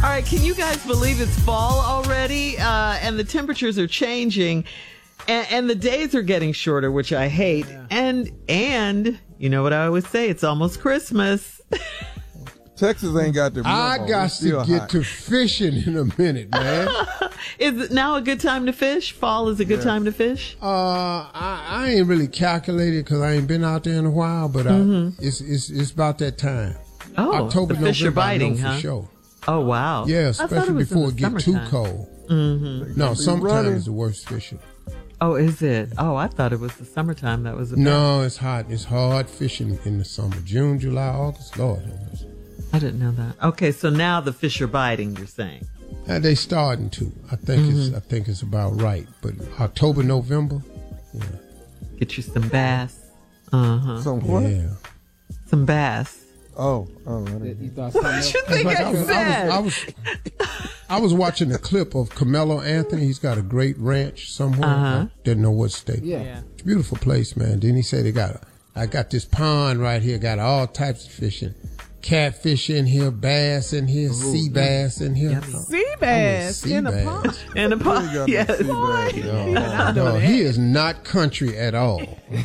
All right, can you guys believe it's fall already? And the temperatures are changing, and the days are getting shorter, which I hate. Yeah. And you know what I always say? It's almost Christmas. Texas ain't got the. I got to get to fishing in a minute, man. Is it now a good time to fish? Fall is a good time to fish? I ain't really calculated because I ain't been out there in a while, but it's about that time. Oh, October, the fish November, are biting, for huh? sure. Oh, wow. Yeah, especially before it get too cold. Mm-hmm. No, summertime is the worst fishing. Oh, is it? Oh, I thought it was the summertime that was the best. No, it's hot. It's hard fishing in the summer. June, July, August. Lord. I didn't know that. Okay, so now the fish are biting, you're saying? They starting to. I think it's about right. But October, November, yeah. Get you some bass. Uh-huh. Some what? Yeah. Some bass. Oh. You thought something else? What you think I said? I was watching a clip of Carmelo Anthony. He's got a great ranch somewhere. I didn't know what state. Yeah. It's a beautiful place, man. Then he said I got this pond right here, got all types of fishing. Catfish in here, bass in here, sea bass in here. Sea bass in the pond. In the pond, yes. No, he is not country at all.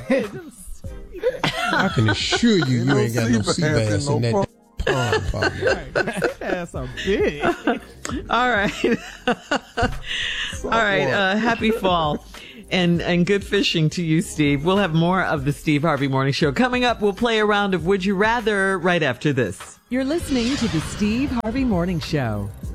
I can assure you ain't got no sea bass in that pond, partner. Sea bass are big. All right. All right. Happy fall. And good fishing to you, Steve. We'll have more of the Steve Harvey Morning Show. Coming up, we'll play a round of Would You Rather right after this. You're listening to the Steve Harvey Morning Show.